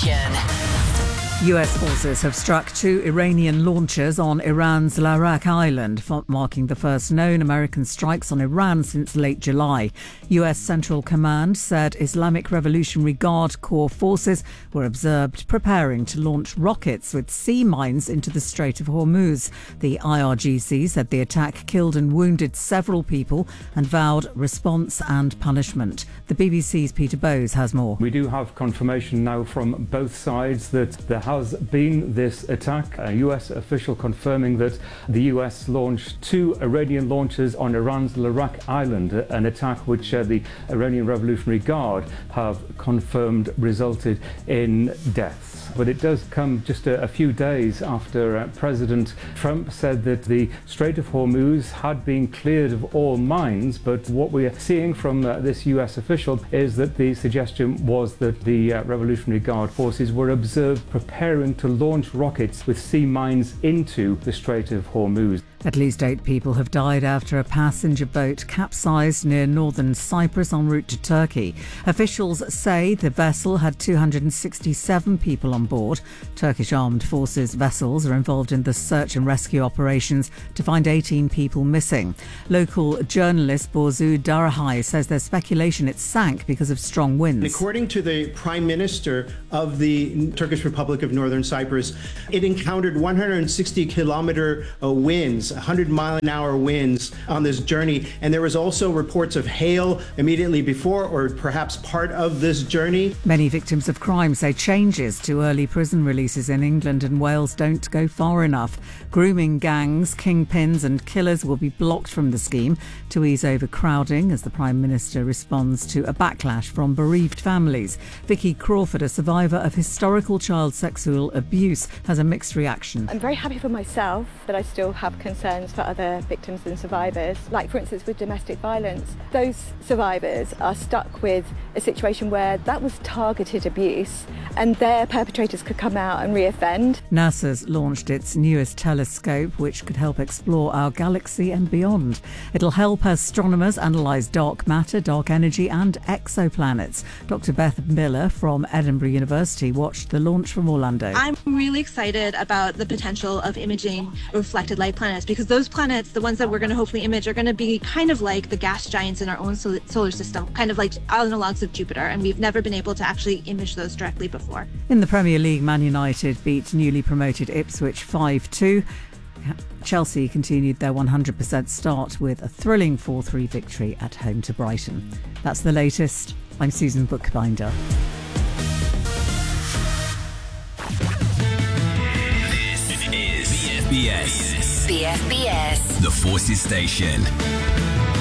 Station. US forces have struck 2 Iranian launchers on Iran's Larak Island, marking the first known American strikes on Iran since late July. US Central Command said Islamic Revolutionary Guard Corps forces were observed preparing to launch rockets with sea mines into the Strait of Hormuz. The IRGC said the attack killed and wounded several people and vowed response and punishment. The BBC's Peter Bowes has more. We do have confirmation now from both sides that there has been this attack. A US official confirming that the US launched 2 Iranian launchers on Iran's Larak Island, an attack which the Iranian Revolutionary Guard have confirmed resulted in deaths. But it does come just a few days after President Trump said that the Strait of Hormuz had been cleared of all mines. But what we are seeing from this US official is that the suggestion was that the Revolutionary Guard forces were observed preparing to launch rockets with sea mines into the Strait of Hormuz. At least 8 people have died after a passenger boat capsized near northern Cyprus en route to Turkey. Officials say the vessel had 267 people on board. Turkish armed forces vessels are involved in the search and rescue operations to find 18 people missing. Local journalist Borzu Darahai says there's speculation it sank because of strong winds. According to the Prime Minister of the Turkish Republic of Northern Cyprus, it encountered 160-kilometer winds, 100-mile-an-hour winds on this journey. And there was also reports of hail immediately before or perhaps part of this journey. Many victims of crime say changes to early prison releases in England and Wales don't go far enough. Grooming gangs, kingpins and killers will be blocked from the scheme to ease overcrowding as the Prime Minister responds to a backlash from bereaved families. Vicky Crawford, a survivor of historical child sexual abuse, has a mixed reaction. I'm very happy for myself, but I still have concerns for other victims and survivors. Like, for instance, with domestic violence, those survivors are stuck with a situation where that was targeted abuse and their perpetrators could come out and reoffend. NASA's launched its newest telescope, which could help explore our galaxy and beyond. It'll help astronomers analyse dark matter, dark energy and exoplanets. Dr. Beth Miller from Edinburgh University watched the launch from Orlando. I'm really excited about the potential of imaging reflected light planets, because those planets, the ones that we're going to hopefully image, are going to be kind of like the gas giants in our own solar system, kind of like analogues of Jupiter, and we've never been able to actually image those directly before. In the Premier League, Man United beat newly promoted Ipswich 5-2. Chelsea continued their 100% start with a thrilling 4-3 victory at home to Brighton. That's the latest. I'm Susan Bookbinder. This is BFBS. The Forces Station.